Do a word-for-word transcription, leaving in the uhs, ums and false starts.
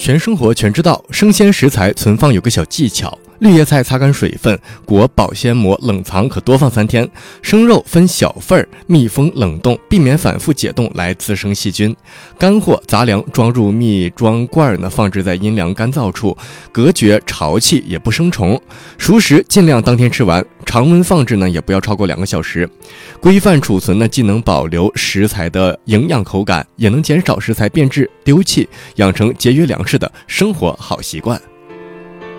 全生活全知道，生鲜食材存放有个小技巧。绿叶菜擦干水分，裹保鲜膜冷藏，可多放三天。生肉分小份儿，密封冷冻，避免反复解冻来滋生细菌。干货杂粮装入密装罐呢，放置在阴凉干燥处，隔绝潮气，也不生虫。熟食尽量当天吃完，常温放置呢也不要超过两个小时。规范储存呢，既能保留食材的营养口感，也能减少食材变质丢弃，养成节约粮食的生活好习惯。